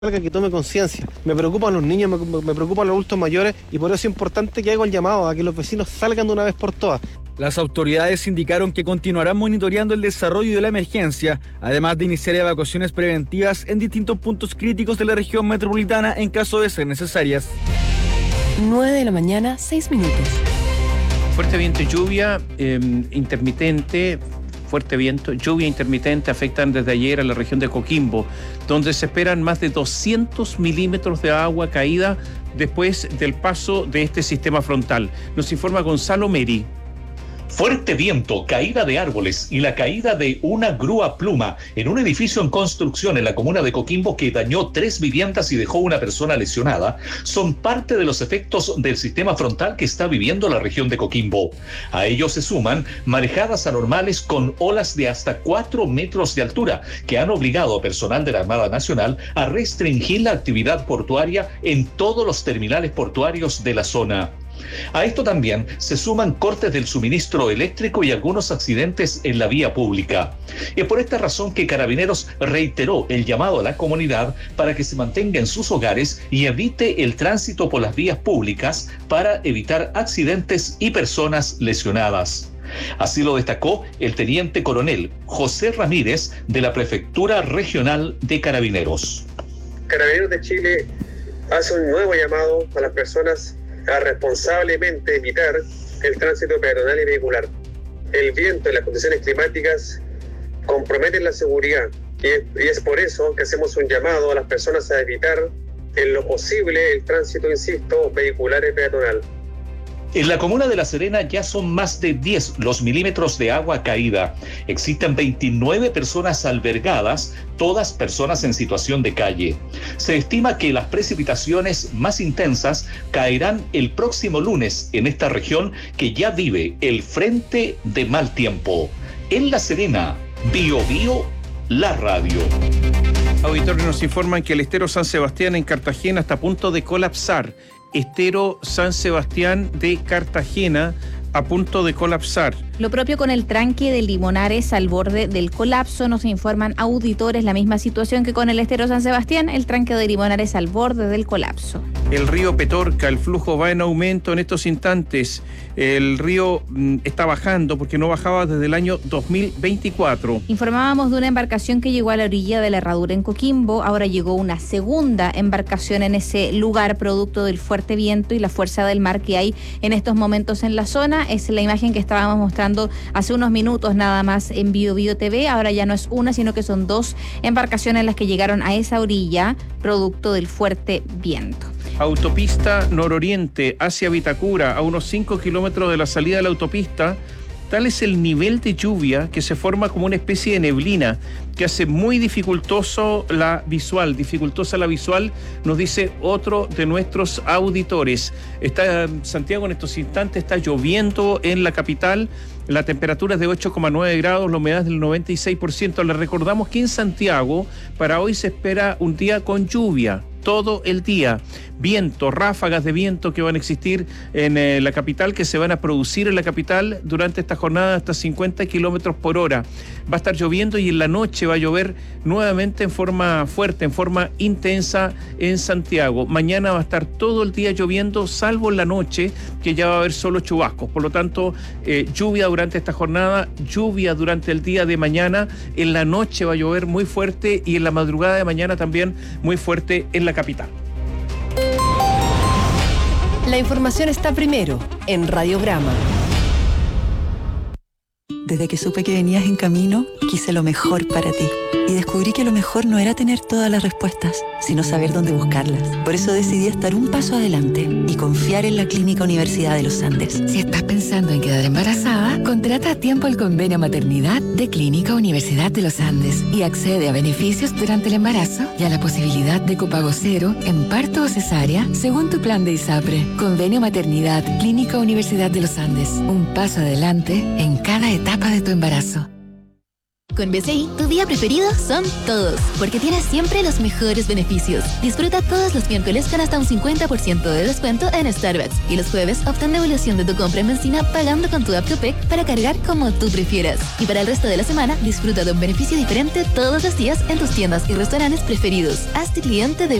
que tome conciencia. Me preocupan los niños, me preocupan los adultos mayores y por eso es importante que haga el llamado a que los vecinos salgan de una vez por todas. Las autoridades indicaron que continuarán monitoreando el desarrollo de la emergencia, además de iniciar evacuaciones preventivas en distintos puntos críticos de la región metropolitana en caso de ser necesarias. 9 de la mañana, 6 minutos. Fuerte viento y lluvia intermitente. Fuerte viento, lluvia intermitente afectan desde ayer a la región de Coquimbo, donde se esperan más de 200 milímetros de agua caída después del paso de este sistema frontal. Nos informa Gonzalo Meri. Fuerte viento, caída de árboles y la caída de una grúa pluma en un edificio en construcción en la comuna de Coquimbo que dañó 3 viviendas y dejó una persona lesionada son parte de los efectos del sistema frontal que está viviendo la región de Coquimbo. A ellos se suman marejadas anormales con olas de hasta 4 metros de altura que han obligado a personal de la Armada Nacional a restringir la actividad portuaria en todos los terminales portuarios de la zona. A esto también se suman cortes del suministro eléctrico y algunos accidentes en la vía pública. Es por esta razón que Carabineros reiteró el llamado a la comunidad para que se mantenga en sus hogares y evite el tránsito por las vías públicas para evitar accidentes y personas lesionadas. Así lo destacó el teniente coronel José Ramírez de la Prefectura Regional de Carabineros. Carabineros de Chile hace un nuevo llamado a las personas a responsablemente evitar el tránsito peatonal y vehicular. El viento y las condiciones climáticas comprometen la seguridad y es por eso que hacemos un llamado a las personas a evitar en lo posible el tránsito, insisto, vehicular y peatonal. En la comuna de La Serena ya son más de 10 los milímetros de agua caída. Existen 29 personas albergadas, todas personas en situación de calle. Se estima que las precipitaciones más intensas caerán el próximo lunes en esta región que ya vive el frente de mal tiempo. En La Serena, Biobío, la radio. Auditores nos informan que el estero San Sebastián en Cartagena está a punto de colapsar. Estero San Sebastián de Cartagena a punto de colapsar. Lo propio con el tranque de Limonares al borde del colapso, nos informan auditores, la misma situación que con el estero San Sebastián, el tranque de Limonares al borde del colapso. El río Petorca, el flujo va en aumento en estos instantes. El río está bajando porque no bajaba desde el año 2024. Informábamos de una embarcación que llegó a la orilla de la Herradura en Coquimbo. Ahora llegó una segunda embarcación en ese lugar, producto del fuerte viento y la fuerza del mar que hay en estos momentos en la zona. Es la imagen que estábamos mostrando hace unos minutos nada más en Biobío TV. Ahora ya no es una, sino que son 2 embarcaciones las que llegaron a esa orilla, producto del fuerte viento. Autopista nororiente hacia Vitacura, a unos 5 kilómetros de la salida de la autopista. Tal es el nivel de lluvia que se forma como una especie de neblina que hace muy dificultosa la visual, nos dice otro de nuestros auditores. Está Santiago en estos instantes, está lloviendo en la capital, la temperatura es de 8,9 grados, la humedad es del 96%. Les recordamos que en Santiago para hoy se espera un día con lluvia todo el día. Viento, ráfagas de viento que van a existir en la capital, que se van a producir en la capital durante esta jornada hasta 50 kilómetros por hora. Va a estar lloviendo y en la noche va a llover nuevamente en forma fuerte, en forma intensa en Santiago. Mañana va a estar todo el día lloviendo, salvo en la noche, que ya va a haber solo chubascos. Por lo tanto, lluvia durante esta jornada, lluvia durante el día de mañana. En la noche va a llover muy fuerte y en la madrugada de mañana también muy fuerte en la capital. La información está primero en Radiograma. Desde que supe que venías en camino, quise lo mejor para ti. Y descubrí que lo mejor no era tener todas las respuestas, sino saber dónde buscarlas. Por eso decidí estar un paso adelante y confiar en la Clínica Universidad de los Andes. Si estás pensando en quedar embarazada, contrata a tiempo el convenio maternidad de Clínica Universidad de los Andes y accede a beneficios durante el embarazo y a la posibilidad de copago cero en parto o cesárea según tu plan de ISAPRE. Convenio maternidad Clínica Universidad de los Andes. Un paso adelante en cada etapa de tu embarazo. Con BCI, tu día preferido son todos, porque tienes siempre los mejores beneficios. Disfruta todos los miércoles con hasta un 50% de descuento en Starbucks y los jueves obtén devolución de tu compra en benzina pagando con tu app Tupec para cargar como tú prefieras. Y para el resto de la semana, disfruta de un beneficio diferente todos los días en tus tiendas y restaurantes preferidos. Hazte cliente de